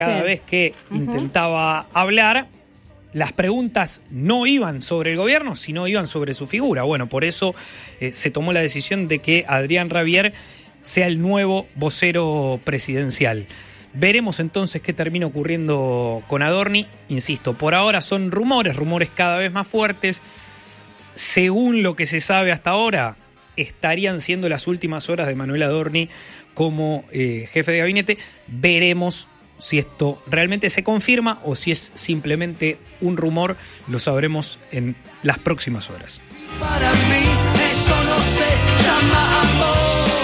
Cada vez que intentaba hablar, las preguntas no iban sobre el gobierno, sino iban sobre su figura. Bueno, por eso se tomó la decisión de que Adrián Rabier sea el nuevo vocero presidencial. Veremos entonces qué termina ocurriendo con Adorni. Insisto, por ahora son rumores cada vez más fuertes. Según lo que se sabe hasta ahora, estarían siendo las últimas horas de Manuel Adorni como jefe de gabinete. Veremos si esto realmente se confirma o si es simplemente un rumor. Lo sabremos en las próximas horas. Para mí eso no se llama amor.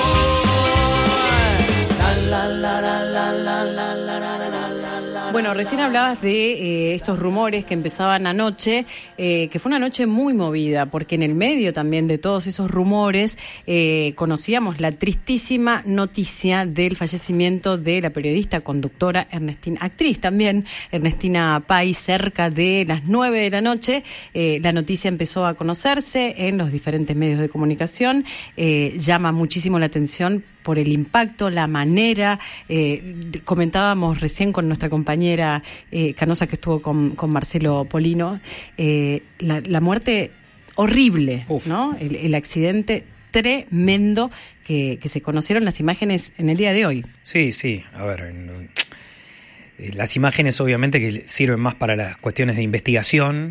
Bueno, recién hablabas de estos rumores que empezaban anoche, que fue una noche muy movida, porque en el medio también de todos esos rumores conocíamos la tristísima noticia del fallecimiento de la periodista, conductora, actriz también, Ernestina Pay. Cerca de las 9 de la noche, la noticia empezó a conocerse en los diferentes medios de comunicación. Llama muchísimo la atención por el impacto, la manera. Comentábamos recién con nuestra compañera Canosa, que estuvo con Marcelo Polino, la muerte horrible, ¿no? El accidente tremendo que se conocieron las imágenes en el día de hoy. Sí, a ver, las imágenes obviamente que sirven más para las cuestiones de investigación,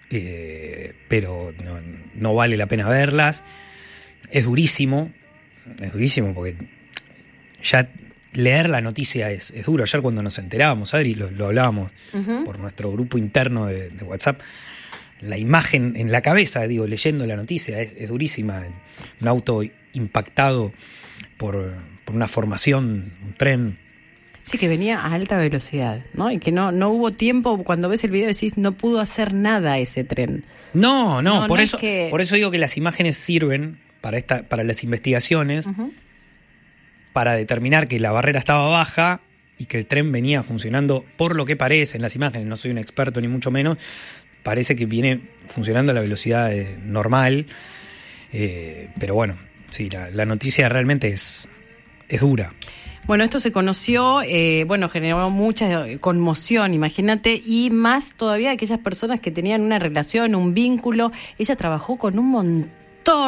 pero no vale la pena verlas. Es durísimo porque ya leer la noticia es duro. Ayer cuando nos enterábamos, Adri, lo hablábamos por nuestro grupo interno de WhatsApp, la imagen en la cabeza, leyendo la noticia, es durísima. Un auto impactado por una formación, un tren. Sí, que venía a alta velocidad, ¿no? Y que no hubo tiempo, cuando ves el video decís, no pudo hacer nada ese tren. No, por eso digo que las imágenes sirven para las investigaciones, para determinar que la barrera estaba baja y que el tren venía funcionando, por lo que parece en las imágenes, no soy un experto ni mucho menos, parece que viene funcionando a la velocidad normal, pero bueno, sí, la noticia realmente es dura. Bueno, esto se conoció, generó mucha conmoción, imagínate, y más todavía aquellas personas que tenían una relación, un vínculo. Ella trabajó con un montón,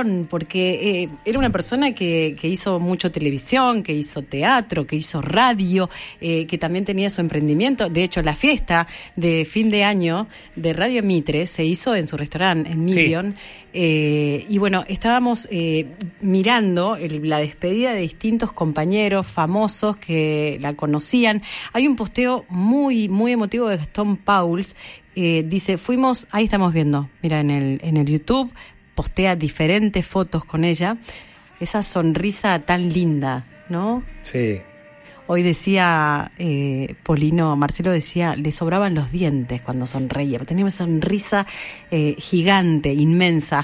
porque era una persona que hizo mucho televisión, que hizo teatro, que hizo radio, que también tenía su emprendimiento. De hecho, la fiesta de fin de año de Radio Mitre se hizo en su restaurante, en Million. Sí. Y bueno, estábamos mirando la despedida de distintos compañeros famosos que la conocían. Hay un posteo muy, muy emotivo de Gastón Pauls. Dice, ahí estamos viendo, mira, en el YouTube, postea diferentes fotos con ella, esa sonrisa tan linda, ¿no? Sí. Hoy decía Marcelo decía, le sobraban los dientes cuando sonreía, tenía una sonrisa gigante, inmensa.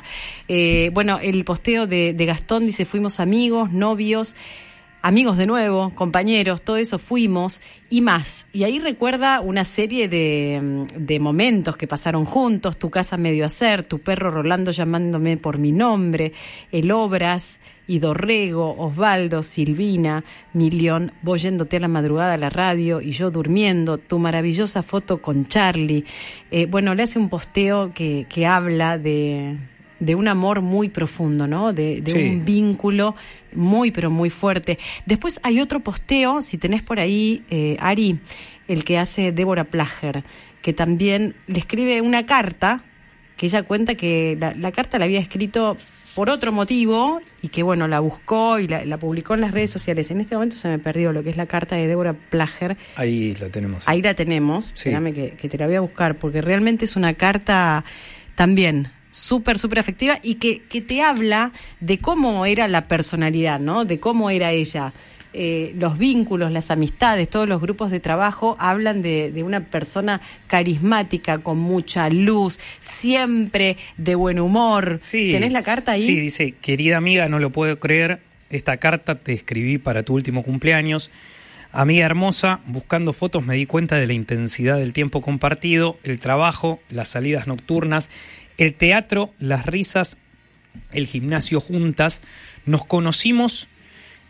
El posteo de Gastón dice, fuimos amigos, novios, amigos de nuevo, compañeros, todo eso fuimos y más. Y ahí recuerda una serie de momentos que pasaron juntos, tu casa medio hacer, tu perro Rolando llamándome por mi nombre, el Obras y Dorrego, Osvaldo, Silvina, Milión, vos yéndote a la madrugada a la radio y yo durmiendo, tu maravillosa foto con Charlie. Le hace un posteo que habla de un amor muy profundo, ¿no? De sí, un vínculo muy, pero muy fuerte. Después hay otro posteo, si tenés por ahí, Ari, el que hace Débora Plager, que también le escribe una carta, que ella cuenta que la carta la había escrito por otro motivo y que, la buscó y la publicó en las redes sociales. En este momento se me perdió lo que es la carta de Débora Plager. Ahí la tenemos. Ahí la tenemos. Sí. Espérame que te la voy a buscar, porque realmente es una carta también súper, súper afectiva y que te habla de cómo era la personalidad, ¿no? De cómo era ella. Los vínculos, las amistades, todos los grupos de trabajo hablan de una persona carismática, con mucha luz, siempre de buen humor. Sí. ¿Tenés la carta ahí? Sí, dice, querida amiga, no lo puedo creer, esta carta te escribí para tu último cumpleaños. Amiga hermosa, buscando fotos me di cuenta de la intensidad del tiempo compartido, el trabajo, las salidas nocturnas, el teatro, las risas, el gimnasio juntas. Nos conocimos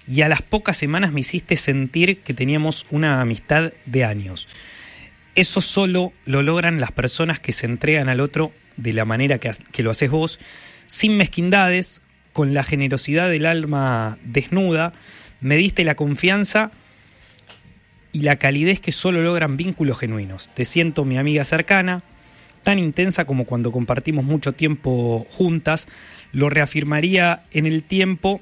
y a las pocas semanas me hiciste sentir que teníamos una amistad de años. Eso solo lo logran las personas que se entregan al otro de la manera que lo haces vos, sin mezquindades, con la generosidad del alma desnuda. Me diste la confianza y la calidez que solo logran vínculos genuinos. Te siento mi amiga cercana, tan intensa como cuando compartimos mucho tiempo juntas. Lo reafirmaría en el tiempo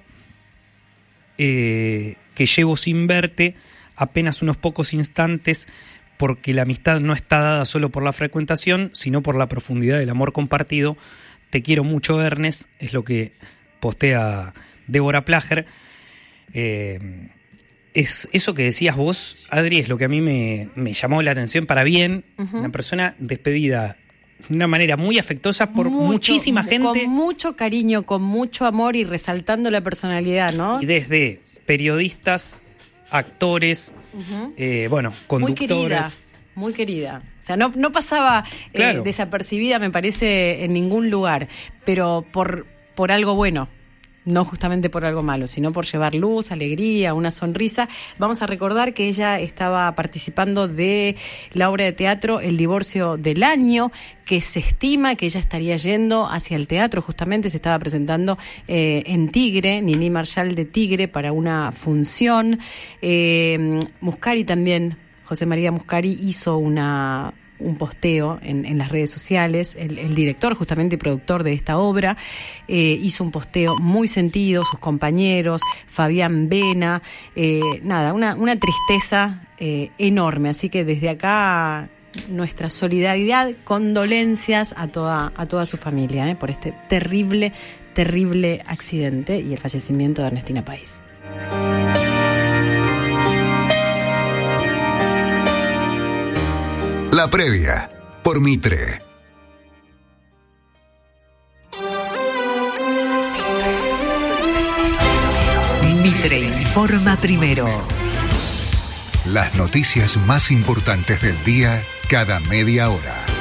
que llevo sin verte, apenas unos pocos instantes, porque la amistad no está dada solo por la frecuentación, sino por la profundidad del amor compartido. Te quiero mucho, Ernest, es lo que postea Débora Plager. Es eso que decías vos, Adri, es lo que a mí me llamó la atención para bien. Una persona despedida de una manera muy afectuosa por muchísima gente. Con mucho cariño, con mucho amor y resaltando la personalidad, ¿no? Y desde periodistas, actores, conductores. Muy querida. O sea, no pasaba claro, desapercibida, me parece, en ningún lugar, pero por algo bueno. No justamente por algo malo, sino por llevar luz, alegría, una sonrisa. Vamos a recordar que ella estaba participando de la obra de teatro El divorcio del año, que se estima que ella estaría yendo hacia el teatro. Justamente se estaba presentando en Tigre, Nini Marshall de Tigre, para una función. Muscari también, José María Muscari, hizo un posteo en las redes sociales. El director justamente y productor de esta obra hizo un posteo muy sentido, sus compañeros, Fabián Vena, una tristeza enorme, así que desde acá nuestra solidaridad, condolencias a toda su familia por este terrible accidente y el fallecimiento de Ernestina País. La previa, por Mitre. Mitre informa primero. Las noticias más importantes del día cada media hora.